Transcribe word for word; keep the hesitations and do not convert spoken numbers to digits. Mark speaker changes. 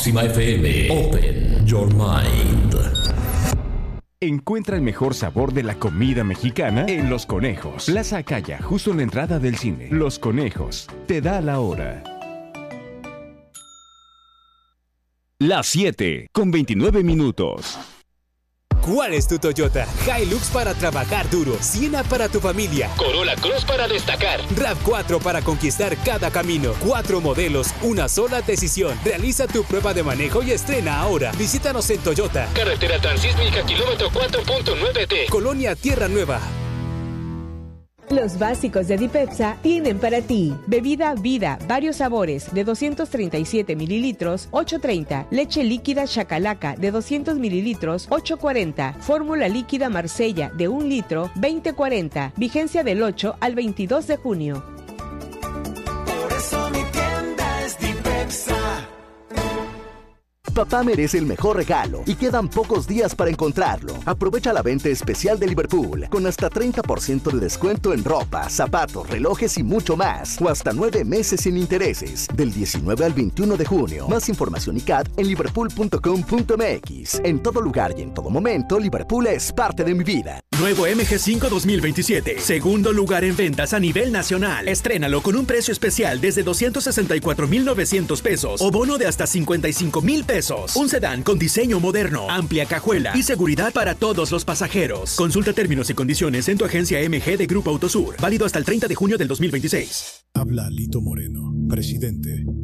Speaker 1: Máxima F M. Open your mind.
Speaker 2: Encuentra el mejor sabor de la comida mexicana en Los Conejos. Plaza Acaya, justo en la entrada del cine. Los Conejos, te da la hora. Las siete, con veintinueve minutos.
Speaker 3: ¿Cuál es tu Toyota? Hilux para trabajar duro, Siena para tu familia, Corolla Cross para destacar, RAV cuatro para conquistar cada camino. Cuatro modelos, una sola decisión. Realiza tu prueba de manejo y estrena ahora. Visítanos en Toyota, carretera Transísmica, kilómetro cuatro punto nueve T, Colonia Tierra Nueva.
Speaker 4: Los básicos de Dipepsa tienen para ti bebida Vida, varios sabores de doscientos treinta y siete mililitros, ocho treinta, leche líquida Chacalaca de doscientos mililitros, ocho cuarenta, fórmula líquida Marsella de un litro, veinte cuarenta, vigencia del ocho al veintidós de junio.
Speaker 5: Por eso mi tienda es Dipepsa.
Speaker 6: Papá merece el mejor regalo y quedan pocos días para encontrarlo. Aprovecha la venta especial de Liverpool con hasta treinta por ciento de descuento en ropa, zapatos, relojes y mucho más. O hasta nueve meses sin intereses. Del diecinueve al veintiuno de junio. Más información y C A D en liverpool punto com punto m x. En todo lugar y en todo momento, Liverpool es parte de mi vida.
Speaker 7: Nuevo M G cinco dos mil veintisiete. Segundo lugar en ventas a nivel nacional. Estrénalo con un precio especial desde doscientos sesenta y cuatro mil novecientos pesos o bono de hasta cincuenta y cinco mil pesos. Un sedán con diseño moderno, amplia cajuela y seguridad para todos los pasajeros. Consulta términos y condiciones en tu agencia M G de Grupo Autosur. Válido hasta el treinta de junio del dos mil veintiséis.
Speaker 8: Habla Lito Moreno, presidente.